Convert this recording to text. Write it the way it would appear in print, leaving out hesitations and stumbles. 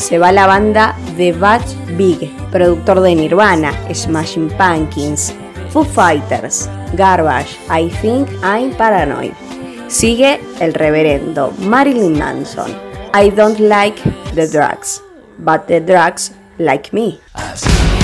Se va la banda The Butch Vig, productor de Nirvana, Smashing Pumpkins, Foo Fighters, Garbage, I Think I'm Paranoid. Sigue el reverendo Marilyn Manson, I Don't Like the Drugs, but the Drugs Like Me.